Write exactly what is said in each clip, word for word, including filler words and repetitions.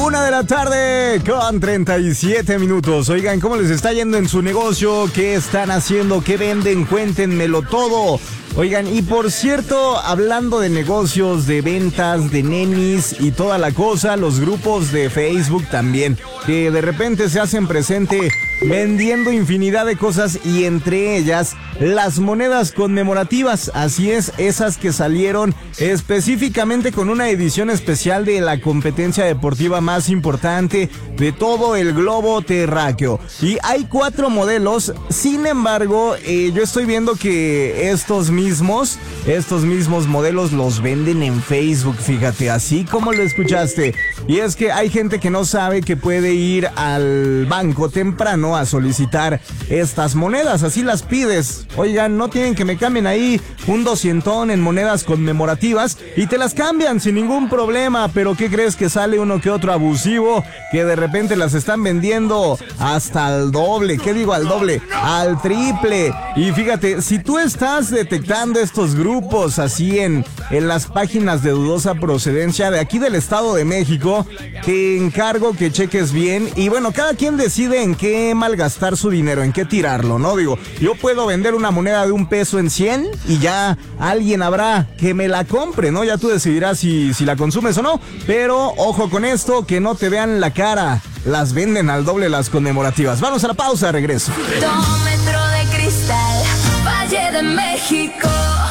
Una de la tarde con treinta y siete minutos. Oigan, ¿cómo les está yendo en su negocio? ¿Qué están haciendo? ¿Qué venden? Cuéntenmelo todo. Oigan, y por cierto, hablando de negocios, de ventas, de nenis y toda la cosa, los grupos de Facebook también, que de repente se hacen presente vendiendo infinidad de cosas y entre ellas las monedas conmemorativas. Así es, esas que salieron específicamente con una edición especial de la competencia deportiva más importante de todo el globo terráqueo. Y hay cuatro modelos, sin embargo, eh, yo estoy viendo que estos mismos, estos mismos modelos los venden en Facebook, fíjate, así como lo escuchaste. Y es que hay gente que no sabe que puede ir al banco temprano a solicitar estas monedas, así las pides. Oigan, no tienen que me cambien ahí un doscientón en monedas conmemorativas y te las cambian sin ningún problema, pero ¿qué crees? Que sale uno que otro abusivo que de repente las están vendiendo hasta al doble, ¿qué digo al doble? Al triple. Y fíjate, si tú estás detectando estos grupos así en, en las páginas de dudosa procedencia de aquí del Estado de México, te encargo que cheques bien y bueno, cada quien decide en qué malgastar su dinero, en qué tirarlo, ¿no? Digo, yo puedo vender una moneda de un peso en cien y ya alguien habrá que me la compre, ¿no? Ya tú decidirás si, si la consumes o no, pero ojo con esto, que no te vean la cara, las venden al doble las conmemorativas. Vamos a la pausa, regreso. Termómetro de cristal, Valle de México.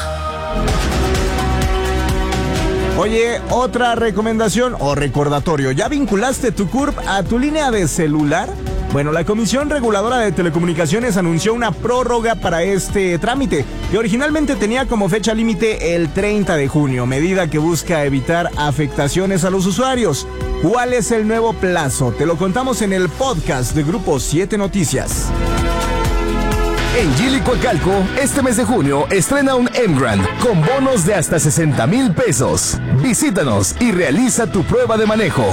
Oye, otra recomendación o recordatorio, ¿ya vinculaste tu C U R P a tu línea de celular? Bueno, la Comisión Reguladora de Telecomunicaciones anunció una prórroga para este trámite, que originalmente tenía como fecha límite el treinta de junio, medida que busca evitar afectaciones a los usuarios. ¿Cuál es el nuevo plazo? Te lo contamos en el podcast de Grupo siete Noticias. En Gili Coacalco, este mes de junio, estrena un M-Grand con bonos de hasta sesenta mil pesos. Visítanos y realiza tu prueba de manejo.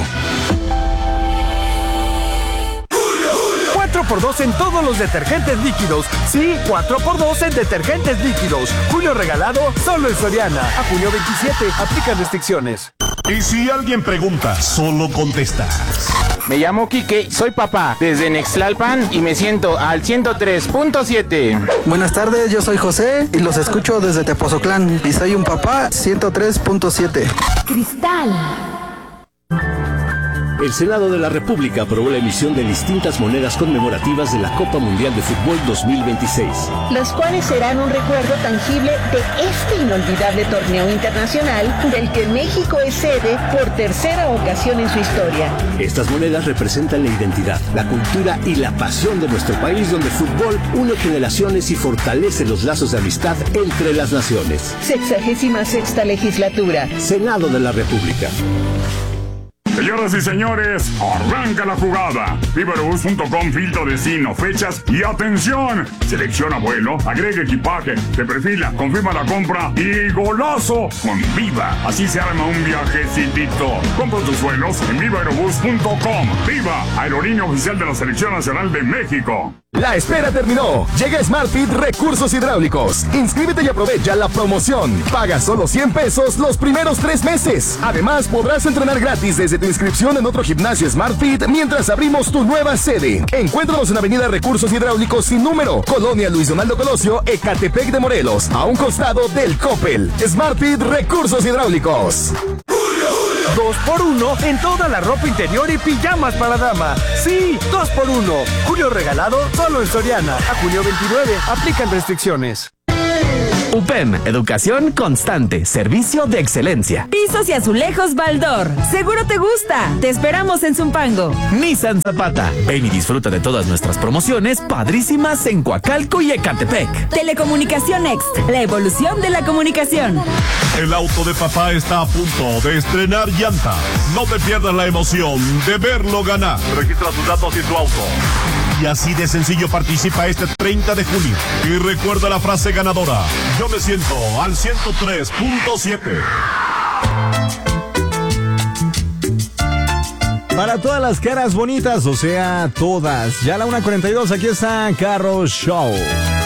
cuatro por dos en todos los detergentes líquidos. Sí, cuatro por dos en detergentes líquidos. Julio regalado solo en Soriana. A junio veintisiete, aplican restricciones. Y si alguien pregunta, solo contestas. Me llamo Quique, soy papá desde Nextlalpan y me siento al ciento tres punto siete. Buenas tardes, yo soy José y los escucho desde Tepoztlán y soy un papá ciento tres punto siete. Cristal. El Senado de la República aprobó la emisión de distintas monedas conmemorativas de la Copa Mundial de Fútbol dos mil veintiséis. Las cuales serán un recuerdo tangible de este inolvidable torneo internacional del que México es sede por tercera ocasión en su historia. Estas monedas representan la identidad, la cultura y la pasión de nuestro país, donde el fútbol une generaciones y fortalece los lazos de amistad entre las naciones. Sexagésima sexta legislatura. Senado de la República. Señoras y señores, arranca la jugada. Viva Aerobús punto com, filtro destino, fechas y atención. Selecciona vuelo, agrega equipaje, te perfila, confirma la compra y golazo con Viva. Así se arma un viajecitito. Compra tus vuelos en Viva Aerobús punto com. Viva, aerolínea oficial de la Selección Nacional de México. La espera terminó. Llega SmartFit Recursos Hidráulicos. Inscríbete y aprovecha la promoción. Paga solo cien pesos los primeros tres meses. Además, podrás entrenar gratis desde tu inscripción en otro gimnasio SmartFit mientras abrimos tu nueva sede. Encuéntranos en Avenida Recursos Hidráulicos sin número, Colonia Luis Donaldo Colosio, Ecatepec de Morelos, a un costado del Coppel. SmartFit Recursos Hidráulicos. Dos por uno en toda la ropa interior y pijamas para dama. Sí, dos por uno. Julio regalado solo en Soriana. A junio veintinueve, aplican restricciones. U P E M, educación constante, servicio de excelencia. Pisos y azulejos Baldor. Seguro te gusta. Te esperamos en Zumpango. Nissan Zapata. Ven y disfruta de todas nuestras promociones padrísimas en Coacalco y Ecatepec. Telecomunicación Next, la evolución de la comunicación. El auto de papá está a punto de estrenar llanta. No te pierdas la emoción de verlo ganar. Registra tus datos y tu auto. Y así de sencillo participa este treinta de junio. Y recuerda la frase ganadora. Yo me siento al ciento tres punto siete. Para todas las caras bonitas, o sea, todas. Ya a la una cuarenta y dos, aquí está Carro Show.